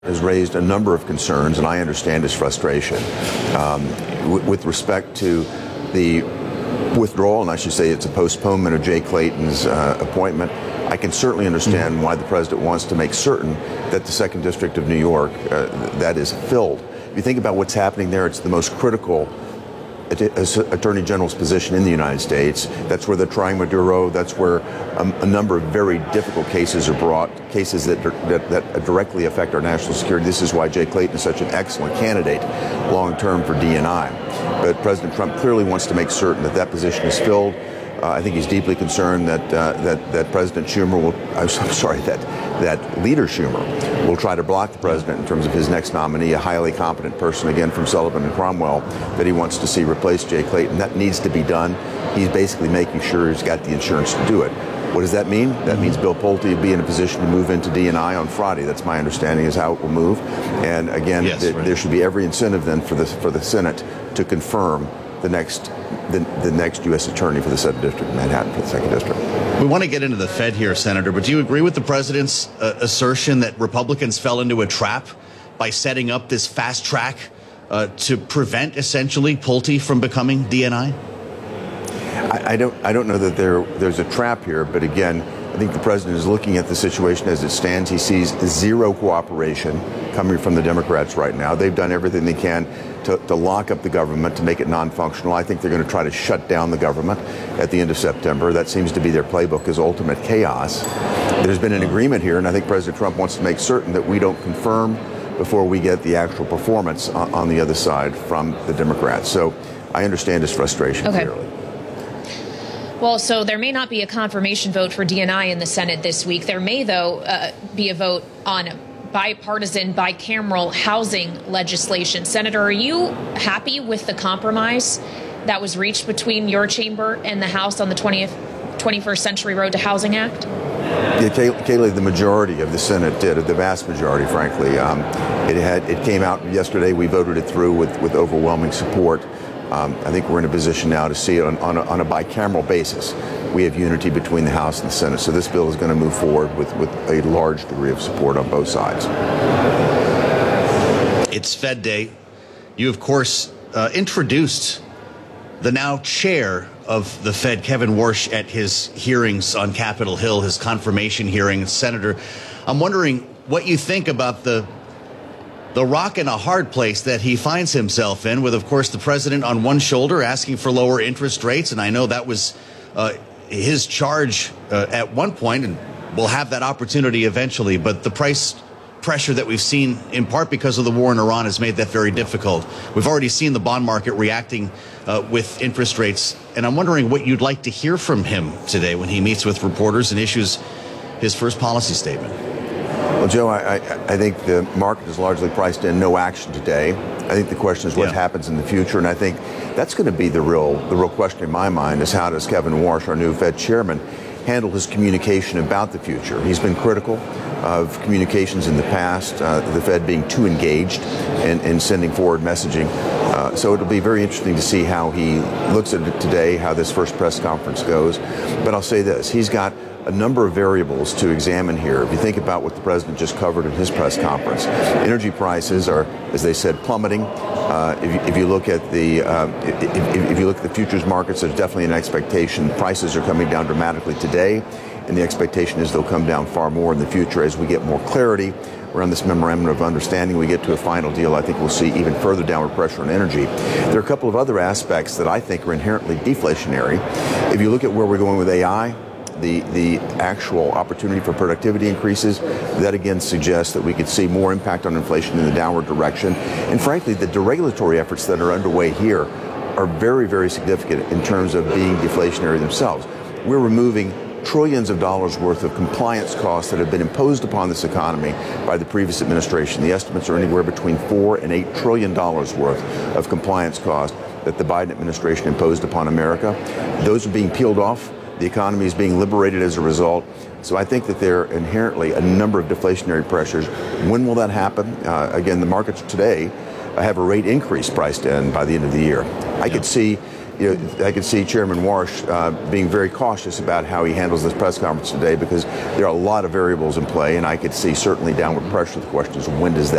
has raised a number of concerns, and I understand his frustration with respect to the withdrawal, and I should say it's a postponement of Jay Clayton's appointment. I can certainly understand why the president wants to make certain that the 2nd District of New York, that is filled. If you think about what's happening there, it's the most critical Attorney General's position in the United States. That's where they're trying Maduro. That's where a number of very difficult cases are brought, cases that directly affect our national security. This is why Jay Clayton is such an excellent candidate long-term for D&I. But President Trump clearly wants to make certain that that position is filled. I think he's deeply concerned that President Schumer will, that Leader Schumer will try to block the president in terms of his next nominee, a highly competent person, again, from Sullivan and Cromwell, that he wants to see replace Jay Clayton. That needs to be done. He's basically making sure he's got the insurance to do it. What does that mean? That means Bill Pulte will be in a position to move into D&I on Friday. That's my understanding is how it will move. And again, there should be every incentive then for the Senate to confirm the next U.S. attorney for the 7th District of Manhattan for the 2nd District. We want to get into the Fed here, Senator, but do you agree with the president's assertion that Republicans fell into a trap by setting up this fast track to prevent essentially Pulte from becoming D&I? I don't know that there's a trap here, but again, I think the president is looking at the situation as it stands. He sees zero cooperation coming from the Democrats right now. They've done everything they can to lock up the government, to make it non-functional. I think they're going to try to shut down the government at the end of September. That seems to be their playbook, is ultimate chaos. There's been an agreement here, and I think President Trump wants to make certain that we don't confirm before we get the actual performance on the other side from the Democrats. So I understand his frustration clearly. Well, so there may not be a confirmation vote for D&I in the Senate this week. There may, though, be a vote on bipartisan, bicameral housing legislation. Senator, are you happy with the compromise that was reached between your chamber and the House on the 21st Century Road to Housing Act? Yeah, Kayleigh, the majority of the Senate did, the vast majority, frankly. It came out yesterday. We voted it through with overwhelming support. I think we're in a position now to see it on a bicameral basis. We have unity between the House and the Senate. So this bill is going to move forward with a large degree of support on both sides. It's Fed Day. You, of course, introduced the now chair of the Fed, Kevin Warsh, at his hearings on Capitol Hill, his confirmation hearing. Senator, I'm wondering what you think about the rock and a hard place that he finds himself in, with, of course, the president on one shoulder asking for lower interest rates. And I know that was his charge at one point, and we'll have that opportunity eventually. But the price pressure that we've seen, in part because of the war in Iran, has made that very difficult. We've already seen the bond market reacting with interest rates. And I'm wondering what you'd like to hear from him today when he meets with reporters and issues his first policy statement. Well, Joe, I think the market is largely priced in no action today. I think the question is what happens in the future, and I think that's going to be the real question in my mind, is how does Kevin Warsh, our new Fed chairman, handle his communication about the future. He's been critical of communications in the past, the Fed being too engaged in sending forward messaging. So it'll be very interesting to see how he looks at it today, how this first press conference goes. But I'll say this, he's got a number of variables to examine here. If you think about what the president just covered in his press conference, energy prices are, as they said, plummeting. If you look at the futures markets, there's definitely an expectation prices are coming down dramatically today, and the expectation is they'll come down far more in the future as we get more clarity around this memorandum of understanding. We get to a final deal. I think we'll see even further downward pressure on energy. There are a couple of other aspects that I think are inherently deflationary. If you look at where we're going with AI, the actual opportunity for productivity increases, that again suggests that we could see more impact on inflation in the downward direction. And frankly, the deregulatory efforts that are underway here are very, very significant in terms of being deflationary themselves. We're removing trillions of dollars worth of compliance costs that have been imposed upon this economy by the previous administration. The estimates are anywhere between $4 and $8 trillion worth of compliance costs that the Biden administration imposed upon America. Those are being peeled off. The economy is being liberated as a result. So I think that there are inherently a number of deflationary pressures. When will that happen? Again, the markets today have a rate increase priced in by the end of the year. I could see I could see Chairman Warsh being very cautious about how he handles this press conference today because there are a lot of variables in play, and I could see certainly downward pressure. The question is, when does that